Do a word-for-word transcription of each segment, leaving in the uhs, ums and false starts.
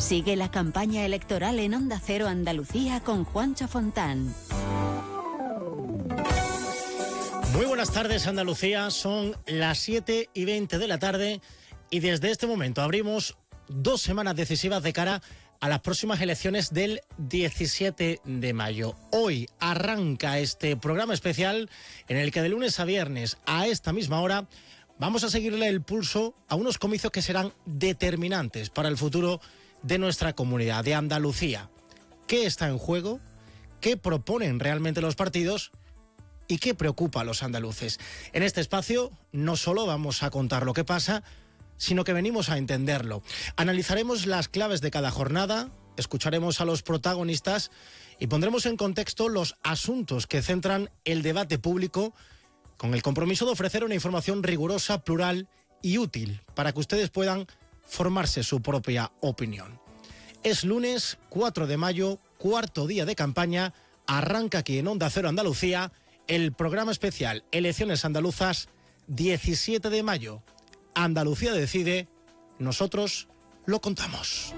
Sigue la campaña electoral en Onda Cero Andalucía con Juancho Fontán. Muy buenas tardes, Andalucía. Son las siete y veinte de la tarde y desde este momento abrimos dos semanas decisivas de cara a las próximas elecciones del diecisiete de mayo. Hoy arranca este programa especial en el que de lunes a viernes a esta misma hora vamos a seguirle el pulso a unos comicios que serán determinantes para el futuro de nuestra comunidad, de Andalucía. ¿Qué está en juego? ¿Qué proponen realmente los partidos? ¿Y qué preocupa a los andaluces? En este espacio no solo vamos a contar lo que pasa, sino que venimos a entenderlo. Analizaremos las claves de cada jornada, escucharemos a los protagonistas y pondremos en contexto los asuntos que centran el debate público con el compromiso de ofrecer una información rigurosa, plural y útil para que ustedes puedan formarse su propia opinión. Es lunes cuatro de mayo, cuarto día de campaña, arranca aquí en Onda Cero Andalucía el programa especial Elecciones Andaluzas diecisiete de mayo. Andalucía decide, nosotros lo contamos.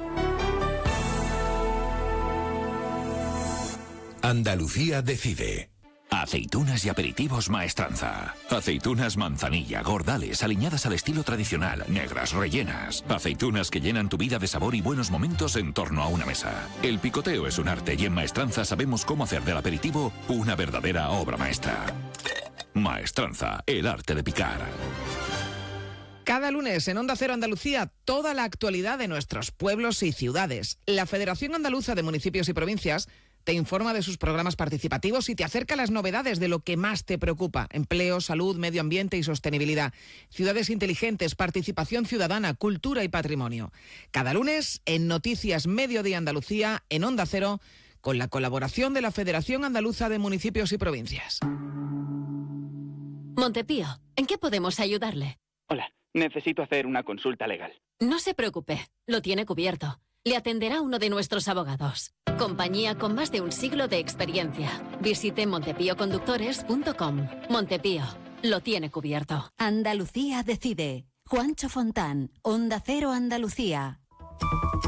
Andalucía decide. Aceitunas y aperitivos Maestranza. Aceitunas manzanilla, gordales, aliñadas al estilo tradicional, negras, rellenas. Aceitunas que llenan tu vida de sabor y buenos momentos en torno a una mesa. El picoteo es un arte y en Maestranza sabemos cómo hacer del aperitivo una verdadera obra maestra. Maestranza, el arte de picar. Cada lunes en Onda Cero Andalucía, toda la actualidad de nuestros pueblos y ciudades. La Federación Andaluza de Municipios y Provincias te informa de sus programas participativos y te acerca las novedades de lo que más te preocupa: empleo, salud, medio ambiente y sostenibilidad, ciudades inteligentes, participación ciudadana, cultura y patrimonio. Cada lunes en Noticias Mediodía Andalucía, en Onda Cero, con la colaboración de la Federación Andaluza de Municipios y Provincias. Montepío, ¿en qué podemos ayudarle? Hola, necesito hacer una consulta legal. No se preocupe, lo tiene cubierto. Le atenderá uno de nuestros abogados. Compañía con más de un siglo de experiencia. Visite montepío conductores punto com. Montepío, lo tiene cubierto. Andalucía decide. Juancho Fontán, Onda Cero Andalucía.